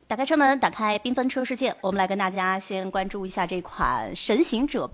打开车门，打开缤纷车世界，我们来跟大家先关注一下这款神行者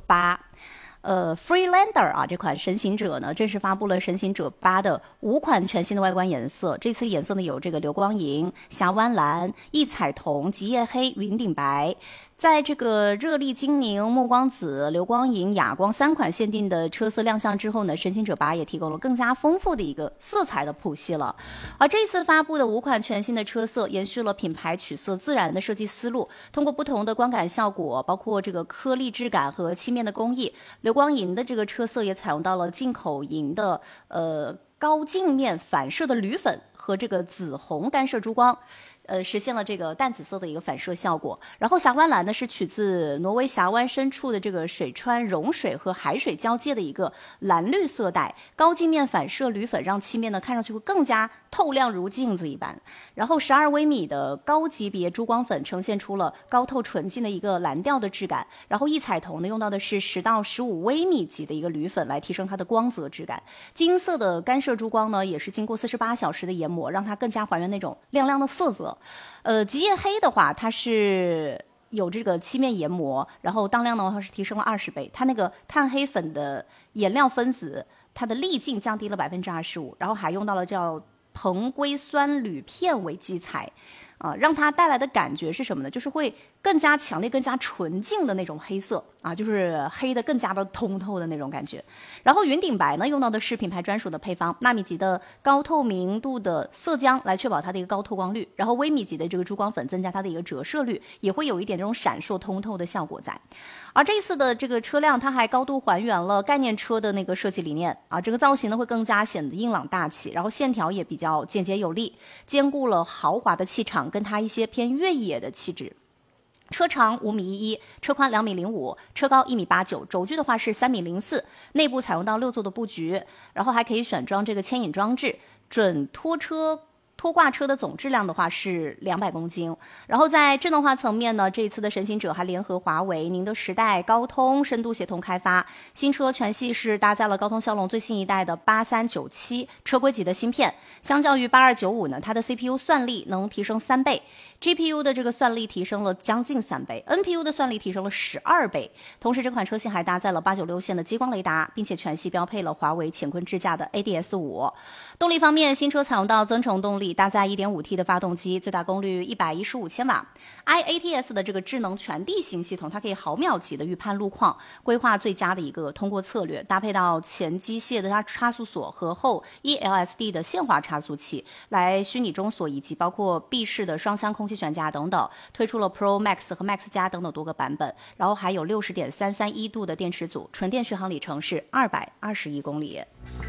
8。Freelander 啊，这款神行者呢，正式发布了神行者8的5款全新的外观颜色。这次颜色呢有这个流光银、峡湾蓝、异彩铜、极夜黑、云顶白。在这个热力精灵、暮光紫、流光银、哑光3款限定的车色亮相之后呢，神行者8也提供了更加丰富的一个色彩的谱系了。而这次发布的5款全新的车色，延续了品牌取色自然的设计思路，通过不同的观感效果，包括这个颗粒质感和漆面的工艺，流光银的这个车色也采用到了进口银的高镜面反射的铝粉和这个紫红干涉珠光。实现了这个淡紫色的一个反射效果。然后峡湾蓝呢是取自挪威峡湾深处的这个水川融水和海水交界的一个蓝绿色带，高镜面反射铝粉让漆面呢看上去会更加透亮如镜子一般。然后12微米的高级别珠光粉呈现出了高透纯净的一个蓝调的质感。然后异彩铜呢用到的是10到15微米级的一个铝粉来提升它的光泽质感。金色的干涉珠光呢也是经过48小时的研磨，让它更加还原那种亮亮的色泽。极夜黑的话，它是有这个漆面研磨，然后当亮的话是提升了20倍。它那个碳黑粉的颜料分子，它的粒径降低了25%，然后还用到了叫硼硅酸铝片为基材。让它带来的感觉是什么呢？就是会更加强烈、更加纯净的那种黑色啊，就是黑的更加的通透的那种感觉。然后云顶白呢，用到的是品牌专属的配方，纳米级的高透明度的色浆来确保它的一个高透光率，然后微米级的这个珠光粉增加它的一个折射率，也会有一点这种闪烁通透的效果在。而这一次的这个车辆，它还高度还原了概念车的那个设计理念啊，这个造型呢会更加显得硬朗大气，然后线条也比较简洁有力，兼顾了豪华的气场跟它一些偏越野的气质。车长5.11米，车宽2.05米，车高1.89米，轴距的话是3.04米，内部采用到6座的布局，然后还可以选装这个牵引装置，准拖挂车的总质量的话是200公斤。然后在智能化层面呢，这一次的神行者还联合华为、宁德时代、高通深度协同开发，新车全系是搭载了高通骁龙最新一代的8397车规级的芯片，相较于8295呢，它的 CPU 算力能提升3倍， GPU 的这个算力提升了将近3倍， NPU 的算力提升了12倍。同时这款车型还搭载了896线的激光雷达，并且全系标配了华为乾坤智驾的 ADS5。 动力方面，新车采用到增程动力，搭载 1.5T 的发动机，最大功率115千瓦。IATS 的这个智能全地形系统，它可以毫秒级的预判路况，规划最佳的一个通过策略，搭配到前机械的差速锁和后 eLSD 的线滑差速器，来虚拟中锁以及包括闭式的双腔空气悬架等等。推出了 Pro Max 和 Max 加等等多个版本，然后还有60.331度的电池组，纯电续航里程是221公里。